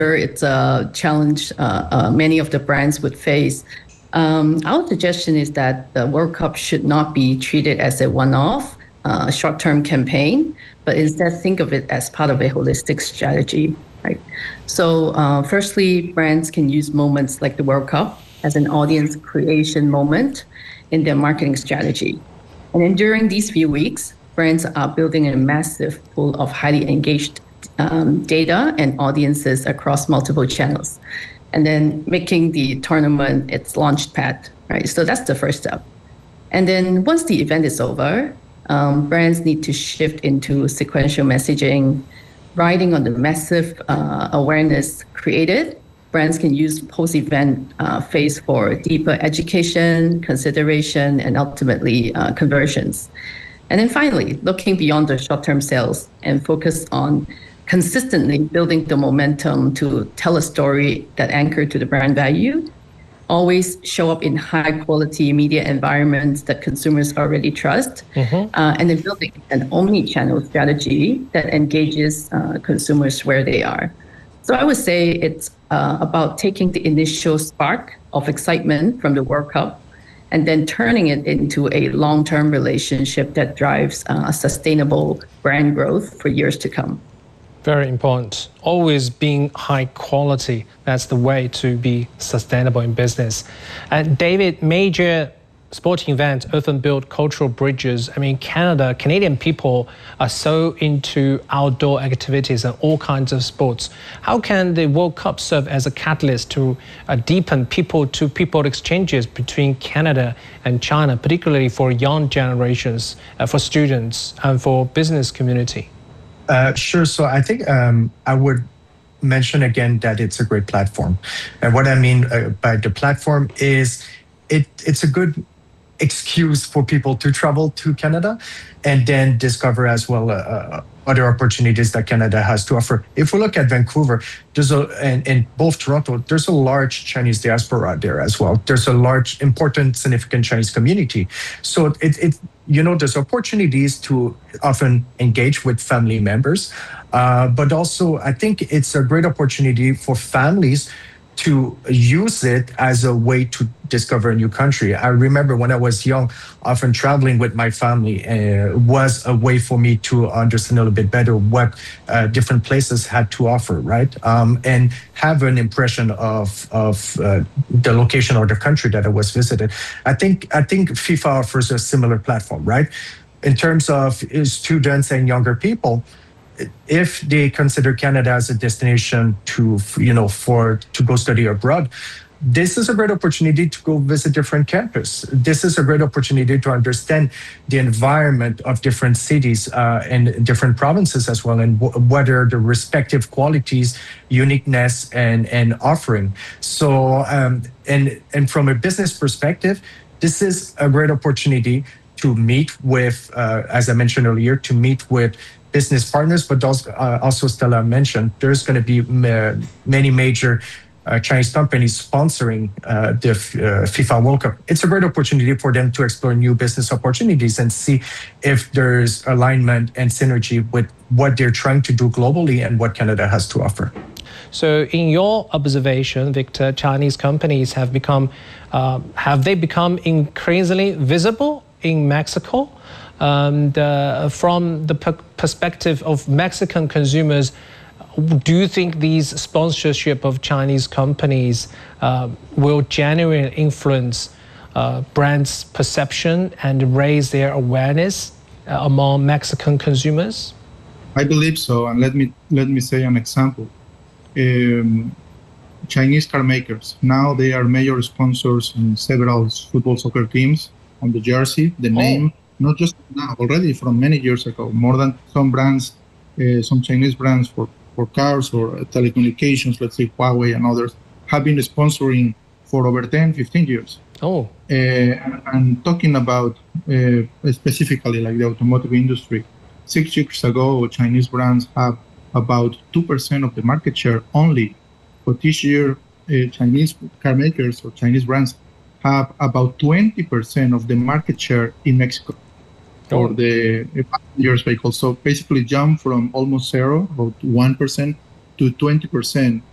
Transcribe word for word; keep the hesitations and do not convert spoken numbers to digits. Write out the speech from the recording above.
it's a challenge uh, uh, many of the brands would face. Um, our suggestion is that the World Cup should not be treated as a one-off, uh, short-term campaign, but instead think of it as part of a holistic strategy, right? So uh, firstly, brands can use moments like the World Cup as an audience creation moment in their marketing strategy. And then during these few weeks, brands are building a massive pool of highly engaged um, data and audiences across multiple channels, and then making the tournament its launch pad, right? So that's the first step. And then once the event is over, um, brands need to shift into sequential messaging, riding on the massive uh, awareness created. Brands can use post-event uh, phase for deeper education, consideration, and ultimately uh, conversions. And then finally, looking beyond the short-term sales and focus on consistently building the momentum to tell a story that anchor to the brand value, always show up in high-quality media environments that consumers already trust, mm-hmm. uh, and then building an omni-channel strategy that engages uh, consumers where they are. So I would say it's uh, about taking the initial spark of excitement from the World Cup and then turning it into a long-term relationship that drives uh, sustainable brand growth for years to come. Very important. Always being high quality. That's the way to be sustainable in business. And David, major sporting events often build cultural bridges. I mean, Canada, Canadian people are so into outdoor activities and all kinds of sports. How can the World Cup serve as a catalyst to uh, deepen people-to-people exchanges between Canada and China, particularly for young generations, uh, for students, and for business community? Uh, sure. So I think um, I would mention again that it's a great platform. And what I mean uh, by the platform is it it's a good excuse for people to travel to Canada and then discover as well uh, uh, other opportunities that Canada has to offer. If we look at Vancouver, there's a, and, and both Toronto, there's a large Chinese diaspora there as well. There's a large, important, significant Chinese community. So it, it you know, there's opportunities to often engage with family members, uh, but also I think it's a great opportunity for families to use it as a way to discover a new country. I remember when I was young, often traveling with my family uh, was a way for me to understand a little bit better what uh, different places had to offer, right? Um, and have an impression of of uh, the location or the country that I was visited. I think I think FIFA offers a similar platform, right? In terms of students and younger people, if they consider Canada as a destination to, you know, for to go study abroad, this is a great opportunity to go visit different campuses. This is a great opportunity to understand the environment of different cities uh, and different provinces as well, and w- what are the respective qualities, uniqueness, and and offering. So, um, and and from a business perspective, this is a great opportunity to meet with, uh, as I mentioned earlier, to meet with business partners, but also, uh, also Stella mentioned, there's going to be m- many major uh, Chinese companies sponsoring uh, the uh, FIFA World Cup. It's a great opportunity for them to explore new business opportunities and see if there's alignment and synergy with what they're trying to do globally and what Canada has to offer. So in your observation, Victor, Chinese companies have become, uh, have they become increasingly visible in Mexico? And uh, from the per- perspective of Mexican consumers, do you think these sponsorship of Chinese companies uh, will genuinely influence uh, brands' perception and raise their awareness uh, among Mexican consumers? I believe so, and let me let me say an example. Um, Chinese car makers, now they are major sponsors in several football soccer teams on the jersey, the name. Oh. Not just now, already from many years ago, more than some brands, uh, some Chinese brands for, for cars or telecommunications, let's say Huawei and others, have been sponsoring for over ten, fifteen years. Oh. Uh, and, and talking about uh, specifically like the automotive industry, six years ago, Chinese brands have about two percent of the market share only. But this year, uh, Chinese car makers or Chinese brands have about twenty percent of the market share in Mexico. For the passengers vehicles. So basically jump from almost zero, about one percent, to twenty percent